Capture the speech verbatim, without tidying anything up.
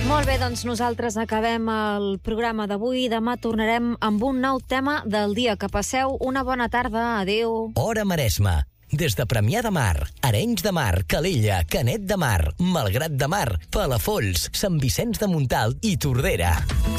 Molt bé, doncs nosaltres acabem el programa d'avui. Demà tornarem amb un nou tema del dia. Que passeu una bona tarda. Adéu. Hora Maresme. Des de Premià de Mar, Arenys de Mar, Calella, Canet de Mar, Malgrat de Mar, Palafolls, Sant Vicenç de Montalt i Tordera.